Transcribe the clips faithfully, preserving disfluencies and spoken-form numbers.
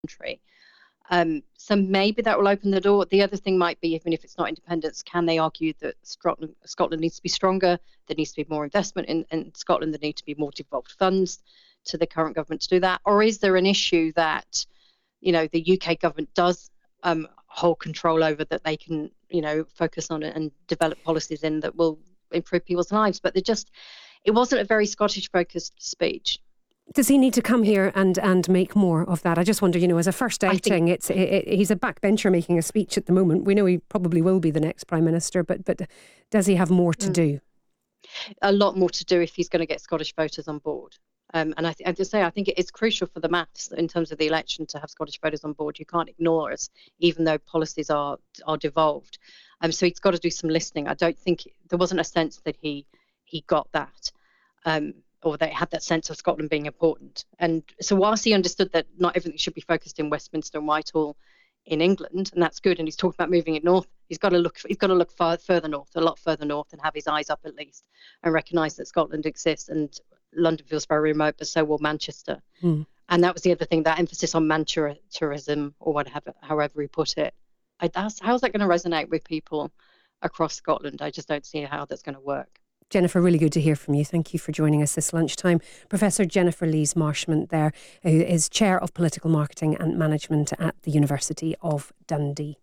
country. Um, so maybe that will open the door. The other thing might be, even if it's not independence, can they argue that Scotland, Scotland needs to be stronger? There needs to be more investment in, in Scotland. There need to be more devolved funds to the current government to do that. Or is there an issue that, you know, the U K government does um, hold control over, that they can, you know, focus on it and develop policies in that will improve people's lives? But they just, it wasn't a very Scottish-focused speech. Does he need to come here and, and make more of that? I just wonder, you know, as a first outing, it's it, it, he's a backbencher making a speech at the moment. We know he probably will be the next Prime Minister, but but does he have more to mm. do? A lot more to do if he's going to get Scottish voters on board. Um, and I, th- I just say, I think it is crucial for the maths in terms of the election to have Scottish voters on board. You can't ignore us, even though policies are are devolved. Um, so he's got to do some listening. I don't think there wasn't a sense that he he got that. Um, or they had that sense of Scotland being important. And so whilst he understood that not everything should be focused in Westminster and Whitehall in England, and that's good, and he's talking about moving it north, he's got to look he's got to look far further north, a lot further north, and have his eyes up at least, and recognise that Scotland exists. And London feels very remote, but so will Manchester. Mm. And that was the other thing, that emphasis on Manchesterism, or whatever, however he put it. I, that's, how's that going to resonate with people across Scotland? I just don't see how that's going to work. Jennifer, really good to hear from you. Thank you for joining us this lunchtime. Professor Jennifer Lees-Marshman there, who is Chair of Political Marketing and Management at the University of Dundee.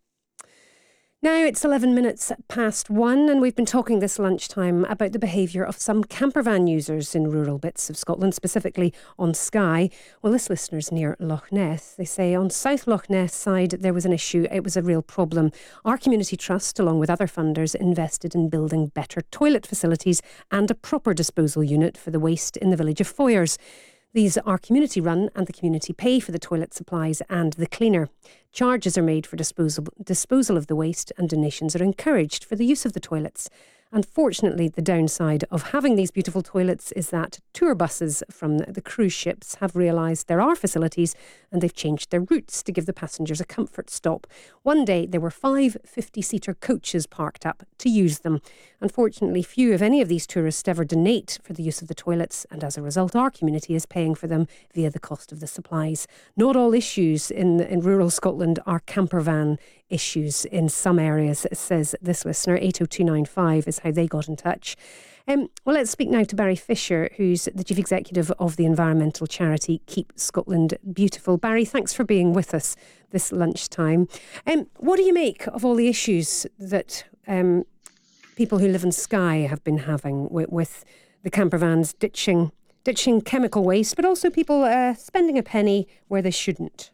Now it's eleven minutes past one, and we've been talking this lunchtime about the behaviour of some campervan users in rural bits of Scotland, specifically on Skye. Well, this listener's near Loch Ness. They say on South Loch Ness side there was an issue. It was a real problem. Our community trust, along with other funders, invested in building better toilet facilities and a proper disposal unit for the waste in the village of Foyers. These are community run, and the community pay for the toilet supplies and the cleaner. Charges are made for disposal, disposal of the waste, and donations are encouraged for the use of the toilets. Unfortunately, the downside of having these beautiful toilets is that tour buses from the cruise ships have realised there are facilities, and they've changed their routes to give the passengers a comfort stop. One day there were five fifty-seater coaches parked up to use them. Unfortunately, few if any of these tourists ever donate for the use of the toilets, and as a result our community is paying for them via the cost of the supplies. Not all issues in, in rural Scotland are campervan issues. In some areas, says this listener. Eight oh two nine five is how they got in touch. Um, well, let's speak now to Barry Fisher, who's the Chief Executive of the environmental charity Keep Scotland Beautiful. Barry, thanks for being with us this lunchtime. Um, what do you make of all the issues that um, people who live in Skye have been having with, with the campervans ditching, ditching chemical waste, but also people uh, spending a penny where they shouldn't?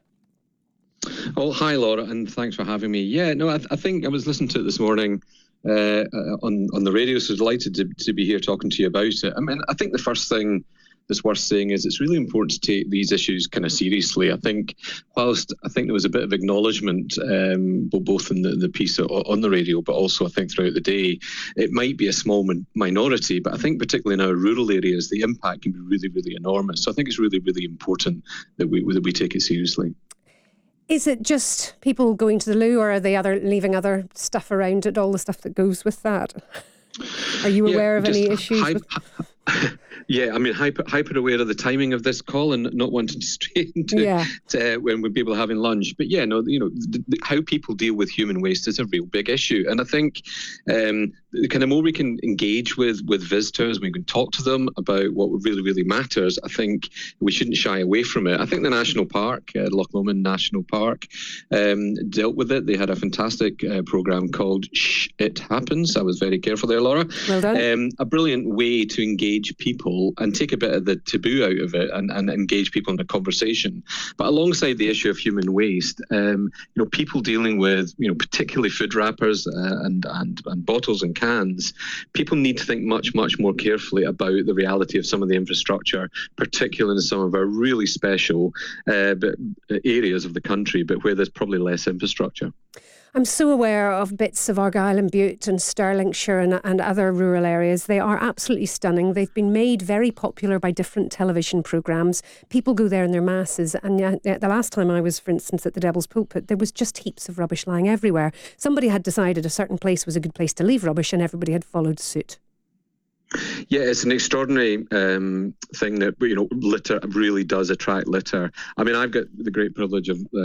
Oh, hi, Laura, and thanks for having me. Yeah, no, I, th- I think I was listening to it this morning uh, on on the radio, so delighted to, to be here talking to you about it. I mean, I think the first thing that's worth saying is it's really important to take these issues kind of seriously. I think whilst I think there was a bit of acknowledgement, um, both in the, the piece on the radio, but also I think throughout the day, it might be a small minority, but I think particularly in our rural areas, the impact can be really, really enormous. So I think it's really, really important that we that we take it seriously. Is it just people going to the loo, or are they other leaving other stuff around it, all the stuff that goes with that? Are you aware yeah, of any issues? Hype, with... yeah, I mean, hyper, hyper aware of the timing of this call and not wanting to stray into yeah. to, uh, when, when people are having lunch. But yeah, no, you know, the, the, how people deal with human waste is a real big issue. And I think um, the kind of more we can engage with, with visitors, we can talk to them about what really, really matters, I think we shouldn't shy away from it. I think the National Park, uh, Loch Lomond National Park, um, dealt with it. They had a fantastic uh, programme called Shh, It Happens. I was very careful there, Laura. Well done. Um, a brilliant way to engage people and take a bit of the taboo out of it and, and engage people in a conversation. But alongside the issue of human waste, um, you know, people dealing with, you know, particularly food wrappers uh, and, and, and bottles and cans, people need to think much, much more carefully about the reality of some of the infrastructure, particularly in some of our really special uh, areas of the country, but where there's probably less infrastructure. I'm so aware of bits of Argyll and Bute and Stirlingshire and, and other rural areas. They are absolutely stunning. They've been made very popular by different television programmes. People go there in their masses. And yet, the last time I was, for instance, at the Devil's Pulpit, there was just heaps of rubbish lying everywhere. Somebody had decided a certain place was a good place to leave rubbish, and everybody had followed suit. Yeah, it's an extraordinary um, thing that, you know, litter really does attract litter. I mean, I've got the great privilege of uh,